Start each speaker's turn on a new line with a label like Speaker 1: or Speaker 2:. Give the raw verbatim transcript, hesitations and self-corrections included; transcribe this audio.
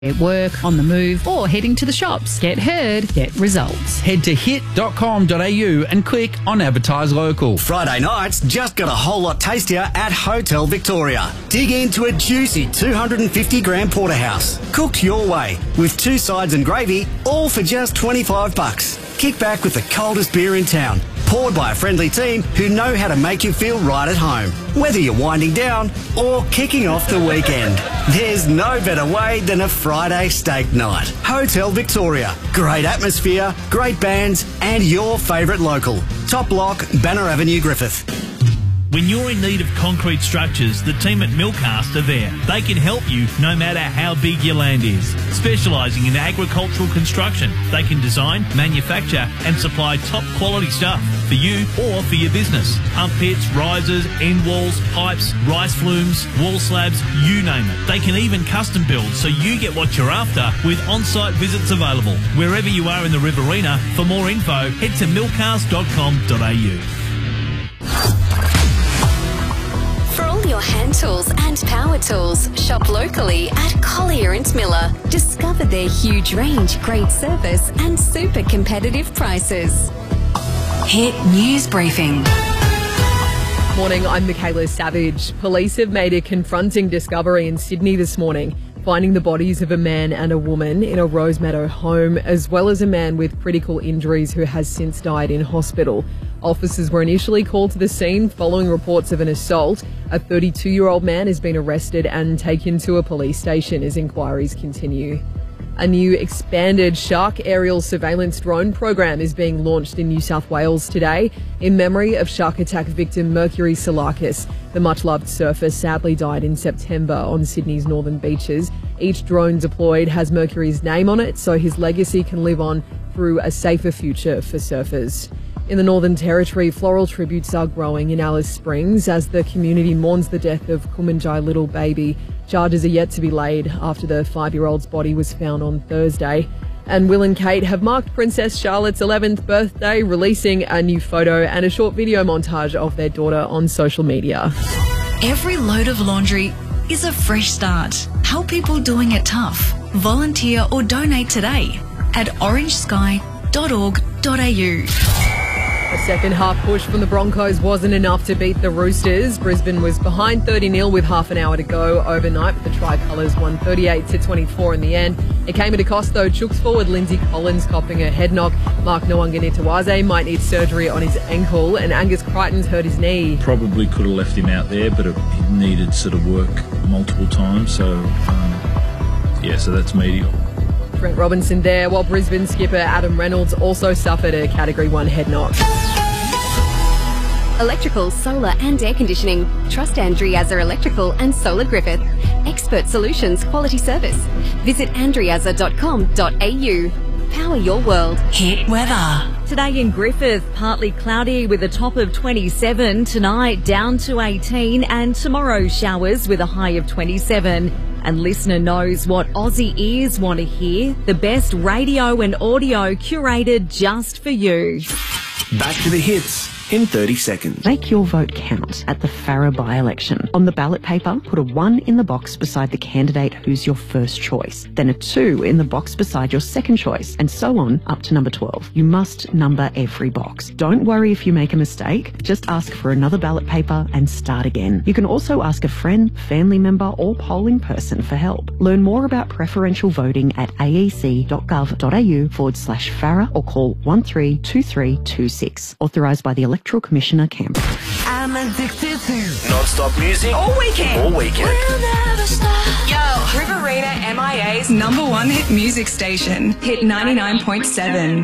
Speaker 1: At work, on the move, or heading to the shops. Get heard, get results.
Speaker 2: Head to hit dot com dot a u and click on Advertise Local.
Speaker 3: Friday nights just got a whole lot tastier at Hotel Victoria. Dig into a juicy two hundred fifty gram porterhouse, cooked your way, with two sides and gravy, all for just twenty-five bucks. Kick back with the coldest beer in town, poured by a friendly team who know how to make you feel right at home, whether you're winding down or kicking off the weekend. There's no better way than a Friday steak night. Hotel Victoria. Great atmosphere, great bands, and your favourite local. Top Block, Banner Avenue, Griffith.
Speaker 4: When you're in need of concrete structures, the team at Millcast are there. They can help you no matter how big your land is. Specialising in agricultural construction, they can design, manufacture and supply top quality stuff for you or for your business. Pump pits, risers, end walls, pipes, rice flumes, wall slabs, you name it. They can even custom build so you get what you're after with on-site visits available. Wherever you are in the Riverina, for more info, head to millcast dot com dot a u.
Speaker 5: For all your hand tools and power tools, shop locally at Collier and Miller. Discover their huge range, great service and super competitive prices. Hit News Briefing.
Speaker 6: Morning, I'm Michaela Savage. Police have made a confronting discovery in Sydney this morning, finding the bodies of a man and a woman in a Rosemeadow home, as well as a man with critical injuries who has since died in hospital. Officers were initially called to the scene following reports of an assault. A thirty-two-year-old man has been arrested and taken to a police station as inquiries continue. A new expanded shark aerial surveillance drone program is being launched in New South Wales today in memory of shark attack victim Mercury Salakis. The much-loved surfer sadly died in September on Sydney's northern beaches. Each drone deployed has Mercury's name on it, so his legacy can live on through a safer future for surfers. In the Northern Territory, floral tributes are growing in Alice Springs as the community mourns the death of Kumanjai little baby. Charges are yet to be laid after the five-year-old's body was found on Thursday. And Will and Kate have marked Princess Charlotte's eleventh birthday, releasing a new photo and a short video montage of their daughter on social media.
Speaker 7: Every load of laundry is a fresh start. Help people doing it tough. Volunteer or donate today at orange sky dot org dot a u.
Speaker 6: A second half push from the Broncos wasn't enough to beat the Roosters. Brisbane was behind thirty nil with half an hour to go overnight, but the Tricolours won thirty-eight to twenty-four in the end. It came at a cost though. Chooks forward Lindsay Collins copping a head knock. Mark Nwanganitawaze might need surgery on his ankle, and Angus Crichton's hurt his knee.
Speaker 8: Probably could have left him out there, but it needed sort of work multiple times. So, um, yeah, so that's medial.
Speaker 6: Trent Robinson there, while Brisbane skipper Adam Reynolds also suffered a Category one head knock.
Speaker 5: Electrical, solar and air conditioning. Trust Andreazza Electrical and Solar Griffith. Expert solutions, quality service. Visit andreazza dot com dot a u. Power your world.
Speaker 7: Hit weather.
Speaker 9: Today in Griffith, partly cloudy with a top of twenty-seven. Tonight, down to eighteen. And tomorrow, showers with a high of twenty-seven. And listener knows what Aussie ears want to hear. The best radio and audio curated just for you.
Speaker 10: Back to the hits in thirty seconds.
Speaker 11: Make your vote count at the Farrer by-election. On the ballot paper, put a one in the box beside the candidate who's your first choice, then a two in the box beside your second choice, and so on up to number twelve. You must number every box. Don't worry if you make a mistake. Just ask for another ballot paper and start again. You can also ask a friend, family member or polling person for help. Learn more about preferential voting at aec.gov.au forward slash Farrer or call one three two three two six. Authorised by the Electoral Commissioner Canberra.
Speaker 10: I'm addicted to non-stop music
Speaker 7: All weekend.
Speaker 10: All weekend.
Speaker 7: We'll never stop. Yo, Riverina M I A's number one hit music station. Hit ninety-nine point seven.